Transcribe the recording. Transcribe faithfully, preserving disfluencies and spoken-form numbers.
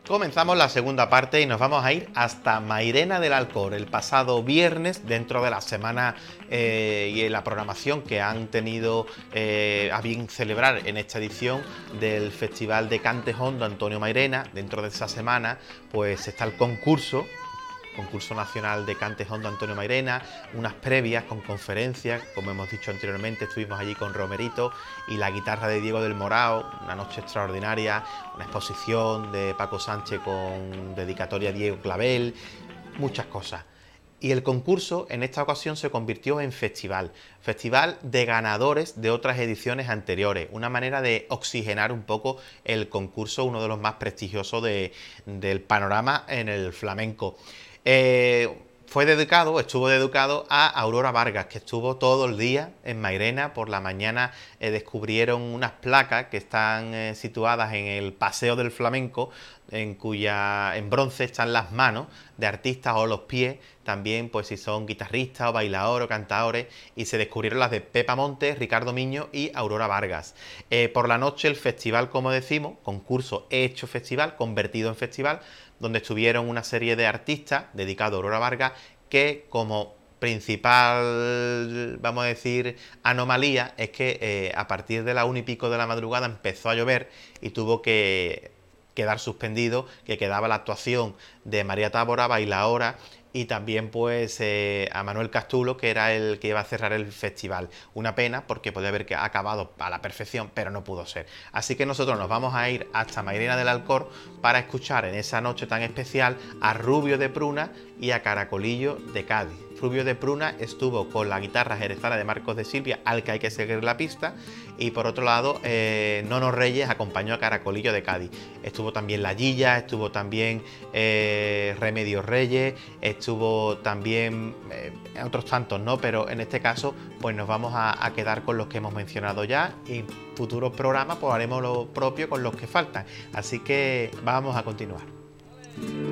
Comenzamos la segunda parte y nos vamos a ir hasta Mairena del Alcor. El pasado viernes, dentro de la semana eh, y en la programación que han tenido eh, a bien celebrar en esta edición del Festival de Cante Hondo Antonio Mairena, dentro de esa semana pues está el concurso concurso nacional de Cante Hondo Antonio Mairena, unas previas con conferencias, como hemos dicho anteriormente, estuvimos allí con Romerito y la guitarra de Diego del Morao, una noche extraordinaria, una exposición de Paco Sánchez con dedicatoria a Diego Clavel, muchas cosas. Y el concurso en esta ocasión se convirtió en festival, festival de ganadores de otras ediciones anteriores, una manera de oxigenar un poco el concurso, uno de los más prestigiosos de, del panorama en el flamenco. Eh, fue dedicado, estuvo dedicado a Aurora Vargas, que estuvo todo el día en Mairena. Por la mañana eh, descubrieron unas placas que están eh, situadas en el Paseo del Flamenco, en cuya en bronce están las manos de artistas o los pies, también pues si son guitarristas o bailadores o cantadores, y se descubrieron las de Pepa Montes, Ricardo Miño y Aurora Vargas. Eh, por la noche el festival, como decimos, concurso hecho festival, convertido en festival, donde estuvieron una serie de artistas dedicados a Aurora Vargas, que como principal, vamos a decir, anomalía es que eh, a partir de la una y pico de la madrugada empezó a llover y tuvo que quedar suspendido, que quedaba la actuación de María Tábora, bailaora, y también pues eh, a Manuel Castulo, que era el que iba a cerrar el festival. Una pena porque podía haber acabado a la perfección, pero no pudo ser. Así que nosotros nos vamos a ir hasta Mairena del Alcor para escuchar en esa noche tan especial a Rubio de Pruna y a Caracolillo de Cádiz. Rubio de Pruna estuvo con la guitarra jerezana de Marcos de Silvia, al que hay que seguir la pista, y por otro lado eh, Nono Reyes acompañó a Caracolillo de Cádiz. Estuvo también La Guilla, estuvo también eh, Remedios Reyes, estuvo también eh, otros tantos, ¿no? Pero en este caso pues nos vamos a, a quedar con los que hemos mencionado ya, y en futuros programas pues haremos lo propio con los que faltan. Así que vamos a continuar.